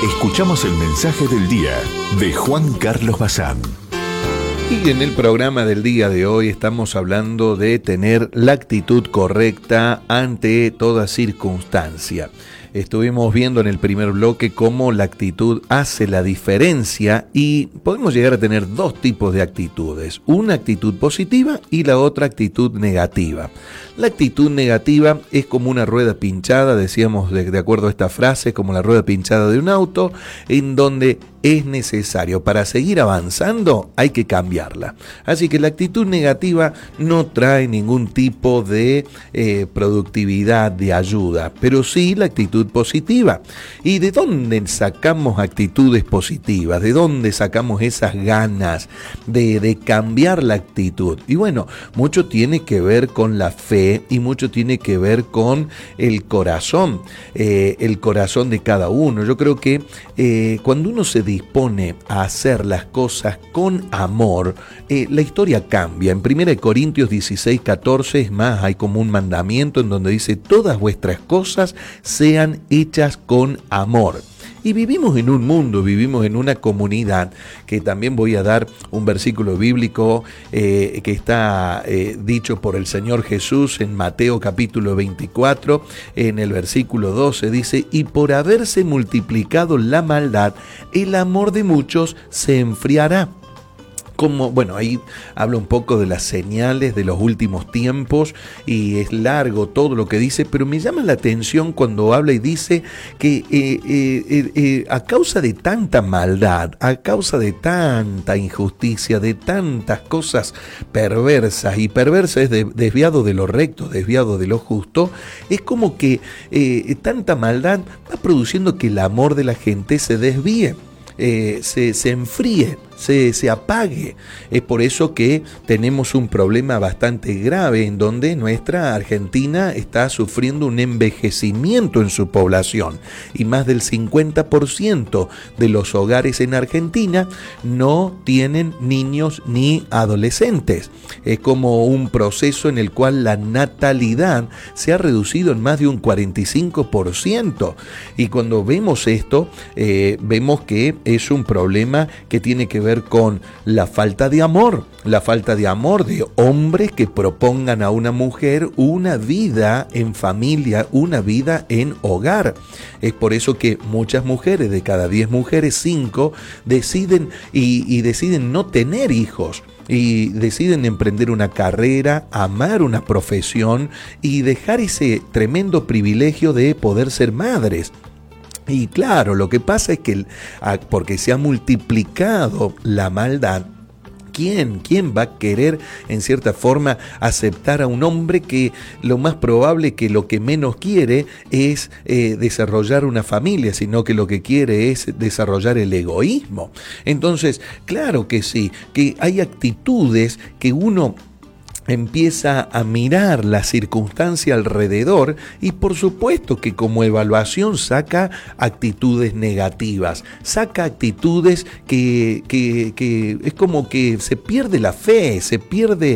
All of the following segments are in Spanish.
Escuchamos el mensaje del día de Juan Carlos Bazán. Y en el programa del día de hoy estamos hablando de tener la actitud correcta ante toda circunstancia. Estuvimos viendo en el primer bloque cómo la actitud hace la diferencia y podemos llegar a tener dos tipos de actitudes, una actitud positiva y la otra actitud negativa. La actitud negativa es como una rueda pinchada, decíamos de acuerdo a esta frase, como la rueda pinchada de un auto, en donde es necesario para seguir avanzando, hay que cambiarla. Así que la actitud negativa no trae ningún tipo de productividad, de ayuda, pero sí la actitud positiva. ¿Y de dónde sacamos actitudes positivas? ¿De dónde sacamos esas ganas de cambiar la actitud? Y bueno, mucho tiene que ver con la fe y mucho tiene que ver con el corazón de cada uno. Yo creo que cuando uno se dispone a hacer las cosas con amor, la historia cambia. En 1 Corintios 16:14, es más, hay como un mandamiento en donde dice: todas vuestras cosas sean hechas con amor. Y vivimos en un mundo, vivimos en una comunidad, que también voy a dar un versículo bíblico que está dicho por el Señor Jesús en Mateo capítulo 24, en el versículo 12, dice: y por haberse multiplicado la maldad, el amor de muchos se enfriará. Bueno, ahí habla un poco de las señales de los últimos tiempos y es largo todo lo que dice, pero me llama la atención cuando habla y dice que a causa de tanta maldad, a causa de tanta injusticia, de tantas cosas perversas, y perversa es desviado de lo recto, desviado de lo justo, es como que tanta maldad va produciendo que el amor de la gente se desvíe, se enfríe, se apague. Es por eso que tenemos un problema bastante grave en donde nuestra Argentina está sufriendo un envejecimiento en su población y más del 50% de los hogares en Argentina no tienen niños ni adolescentes. Es como un proceso en el cual la natalidad se ha reducido en más de un 45%, y cuando vemos esto vemos que es un problema que tiene que ver con la falta de amor de hombres que propongan a una mujer una vida en familia, una vida en hogar. Es por eso que muchas mujeres, de cada 10 mujeres, 5 deciden deciden no tener hijos. Y deciden emprender una carrera, amar una profesión y dejar ese tremendo privilegio de poder ser madres. Y claro, lo que pasa es que porque se ha multiplicado la maldad, ¿quién va a querer en cierta forma aceptar a un hombre que lo más probable que lo que menos quiere es desarrollar una familia, sino que lo que quiere es desarrollar el egoísmo? Entonces, claro que sí, que hay actitudes que uno empieza a mirar la circunstancia alrededor y por supuesto que como evaluación saca actitudes negativas, saca actitudes que es como que se pierde la fe, se pierde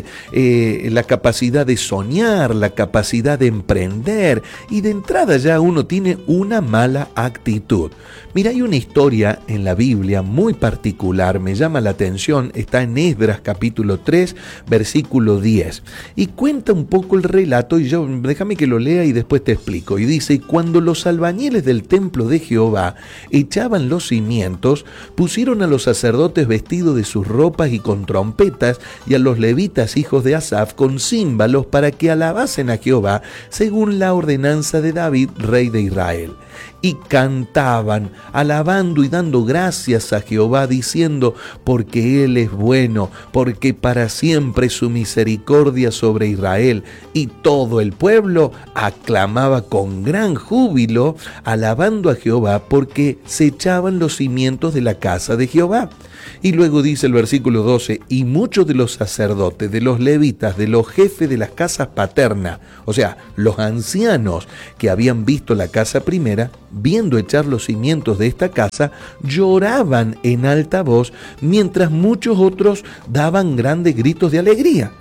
la capacidad de soñar, la capacidad de emprender, y de entrada ya uno tiene una mala actitud. Mira, hay una historia en la Biblia muy particular, me llama la atención, está en Esdras capítulo 3, versículo 10, y cuenta un poco el relato, y déjame que lo lea y después te explico. Y dice: cuando los albañiles del templo de Jehová echaban los cimientos, pusieron a los sacerdotes vestidos de sus ropas y con trompetas, y a los levitas hijos de Asaf con címbalos, para que alabasen a Jehová según la ordenanza de David, rey de Israel. Y cantaban, alabando y dando gracias a Jehová, diciendo: porque Él es bueno, porque para siempre su misericordia sobre Israel. Y todo el pueblo aclamaba con gran júbilo, alabando a Jehová, porque se echaban los cimientos de la casa de Jehová. Y luego dice el versículo 12: y muchos de los sacerdotes, de los levitas, de los jefes de las casas paternas, o sea, los ancianos que habían visto la casa primera, viendo echar los cimientos de esta casa, lloraban en alta voz, mientras muchos otros daban grandes gritos de alegría.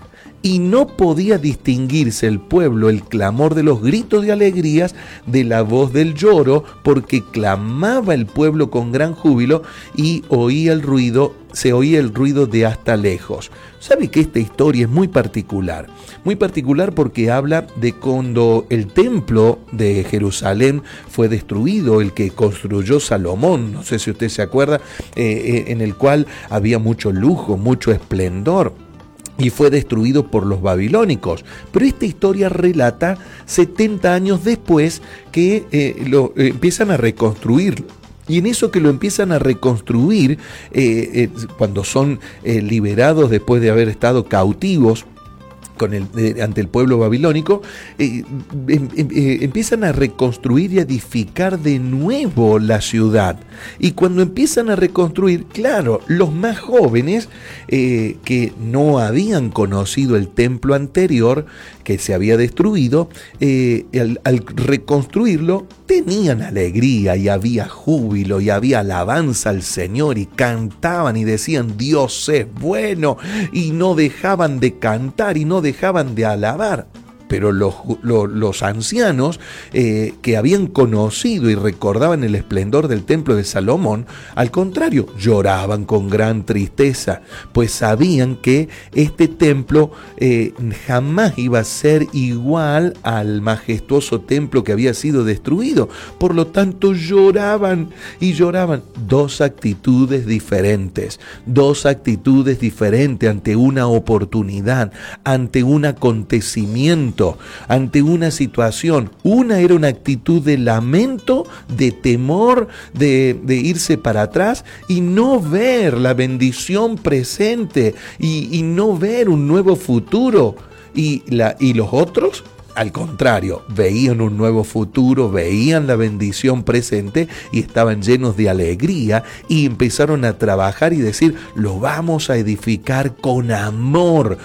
y no podía distinguirse el pueblo, el clamor de los gritos de alegrías de la voz del lloro, porque clamaba el pueblo con gran júbilo y se oía el ruido de hasta lejos. ¿Sabe que esta historia es muy particular? Muy particular porque habla de cuando el templo de Jerusalén fue destruido, el que construyó Salomón, no sé si usted se acuerda, en el cual había mucho lujo, mucho esplendor, y fue destruido por los babilónicos. Pero esta historia relata 70 años después que lo empiezan a reconstruir. Y en eso que lo empiezan a reconstruir, cuando son liberados después de haber estado cautivos ante el pueblo babilónico, empiezan a reconstruir y a edificar de nuevo la ciudad. Y cuando empiezan a reconstruir, claro, los más jóvenes que no habían conocido el templo anterior que se había destruido, al reconstruirlo tenían alegría y había júbilo y había alabanza al Señor y cantaban y decían Dios es bueno, y no dejaban de cantar y no dejaban de alabar. Pero los ancianos que habían conocido y recordaban el esplendor del templo de Salomón, al contrario, lloraban con gran tristeza, pues sabían que este templo jamás iba a ser igual al majestuoso templo que había sido destruido. Por lo tanto, lloraban y lloraban. Dos actitudes diferentes ante una oportunidad, ante un acontecimiento, ante una situación. Una era una actitud de lamento, de temor, de irse para atrás y no ver la bendición presente y no ver un nuevo futuro. Y los otros, al contrario, veían un nuevo futuro, veían la bendición presente y estaban llenos de alegría y empezaron a trabajar y decir, lo vamos a edificar con amor.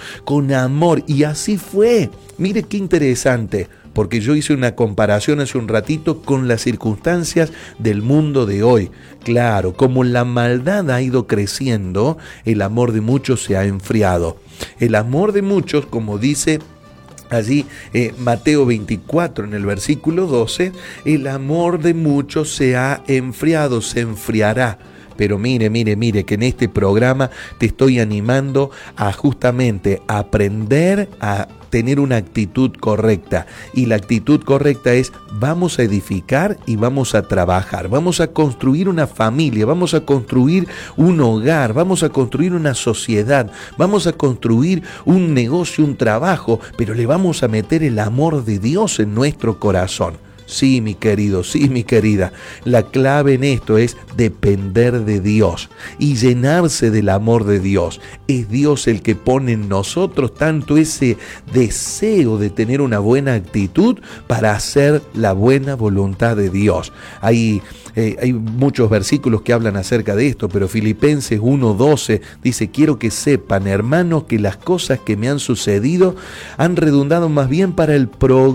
Y así fue. Mire qué interesante, porque yo hice una comparación hace un ratito con las circunstancias del mundo de hoy. Claro, como la maldad ha ido creciendo, el amor de muchos se ha enfriado. El amor de muchos, como dice allí Mateo 24 en el versículo 12, el amor de muchos se ha enfriado, se enfriará. Pero mire, que en este programa te estoy animando a justamente aprender a tener una actitud correcta. Y la actitud correcta es, vamos a edificar y vamos a trabajar. Vamos a construir una familia, vamos a construir un hogar, vamos a construir una sociedad, vamos a construir un negocio, un trabajo, pero le vamos a meter el amor de Dios en nuestro corazón. Sí, mi querido, sí, mi querida, la clave en esto es depender de Dios y llenarse del amor de Dios. Es Dios el que pone en nosotros tanto ese deseo de tener una buena actitud para hacer la buena voluntad de Dios. Hay muchos versículos que hablan acerca de esto, pero Filipenses 1:12 dice, quiero que sepan, hermanos, que las cosas que me han sucedido han redundado más bien para el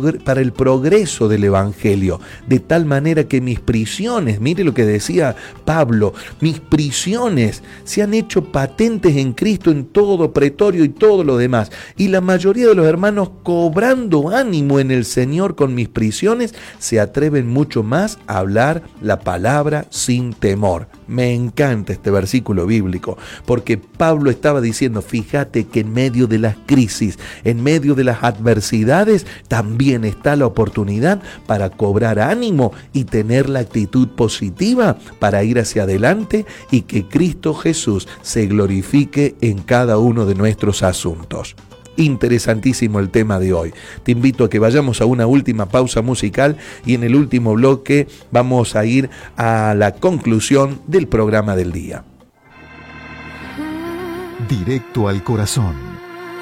progreso del Evangelio, de tal manera que mis prisiones, mire lo que decía Pablo, mis prisiones se han hecho patentes en Cristo en todo pretorio y todo lo demás, y la mayoría de los hermanos, cobrando ánimo en el Señor con mis prisiones, se atreven mucho más a hablar la palabra sin temor. Me encanta este versículo bíblico, porque Pablo estaba diciendo, fíjate que en medio de las crisis, en medio de las adversidades, también está la oportunidad para cobrar ánimo y tener la actitud positiva para ir hacia adelante y que Cristo Jesús se glorifique en cada uno de nuestros asuntos. Interesantísimo el tema de hoy. Te invito a que vayamos a una última pausa musical y en el último bloque vamos a ir a la conclusión del programa del día. Directo al corazón.